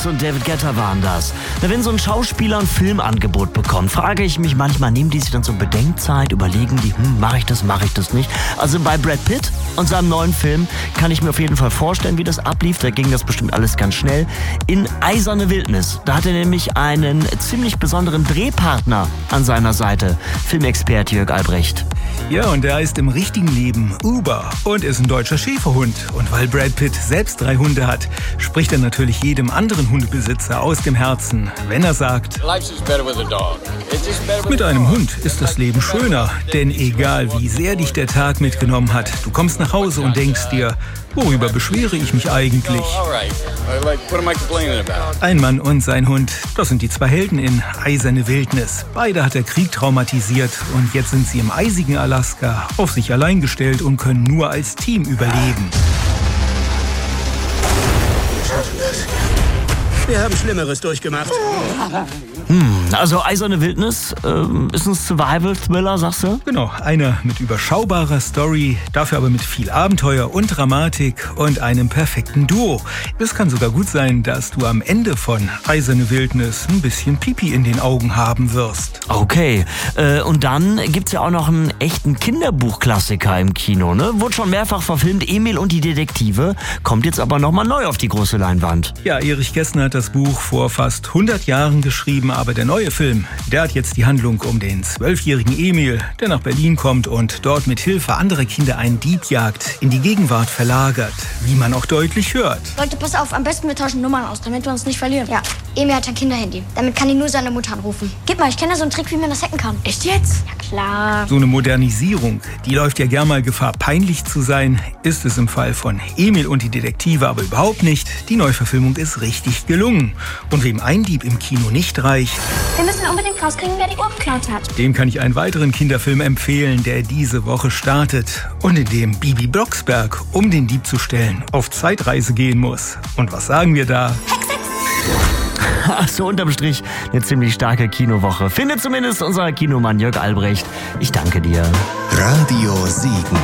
Willis und David Guetta waren das. Wenn so ein Schauspieler ein Filmangebot bekommt, frage ich mich manchmal, nehmen die sich dann so Bedenkzeit, überlegen die, mache ich das nicht? Also bei Brad Pitt und seinem neuen Film kann ich mir auf jeden Fall vorstellen, wie das ablief. Da ging das bestimmt alles ganz schnell. In Eiserne Wildnis, da hat er nämlich einen ziemlich besonderen Drehpartner an seiner Seite. Filmexperte Jörg Albrecht. Ja, und er heißt im richtigen Leben Uber und ist ein deutscher Schäferhund. Und weil Brad Pitt selbst 3 Hunde hat, spricht er natürlich jedem anderen Hundebesitzer aus dem Herzen, wenn er sagt: Mit einem Hund ist das Leben schöner, denn egal wie sehr dich der Tag mitgenommen hat, du kommst nach Hause und denkst dir, worüber beschwere ich mich eigentlich? Ein Mann und sein Hund, das sind die 2 Helden in Eiserne Wildnis. Beide hat der Krieg traumatisiert und jetzt sind sie im eisigen Alaska auf sich allein gestellt und können nur als Team überleben. Wir haben Schlimmeres durchgemacht. Also Eiserne Wildnis ist ein Survival-Thriller, sagst du? Genau, einer mit überschaubarer Story, dafür aber mit viel Abenteuer und Dramatik und einem perfekten Duo. Es kann sogar gut sein, dass du am Ende von Eiserne Wildnis ein bisschen Pipi in den Augen haben wirst. Okay, und dann gibt's ja auch noch einen echten Kinderbuchklassiker im Kino, ne? Wurde schon mehrfach verfilmt, Emil und die Detektive, kommt jetzt aber nochmal neu auf die große Leinwand. Ja, Erich Kästner hat das Buch vor fast 100 Jahren geschrieben, aber der neue Film, der hat jetzt die Handlung um den 12-jährigen Emil, der nach Berlin kommt und dort mit Hilfe anderer Kinder einen Dieb jagt, in die Gegenwart verlagert, wie man auch deutlich hört. Leute, pass auf, am besten wir tauschen Nummern aus, damit wir uns nicht verlieren. Ja, Emil hat ein Kinderhandy. Damit kann ihn nur seine Mutter anrufen. Gib mal, ich kenne da so einen Trick, wie man das hacken kann. Echt jetzt? Ja, klar. So eine Modernisierung, die läuft ja gern mal Gefahr, peinlich zu sein, ist es im Fall von Emil und die Detektive aber überhaupt nicht. Die Neuverfilmung ist richtig gelungen. Und wem ein Dieb im Kino nicht reicht, Wir müssen unbedingt rauskriegen, wer die Uhr geklaut hat. dem kann ich einen weiteren Kinderfilm empfehlen, der diese Woche startet und in dem Bibi Blocksberg, um den Dieb zu stellen, auf Zeitreise gehen muss. Und was sagen wir da? So unterm Strich eine ziemlich starke Kinowoche. Findet zumindest unser Kinomann Jörg Albrecht. Ich danke dir. Radio Siegen.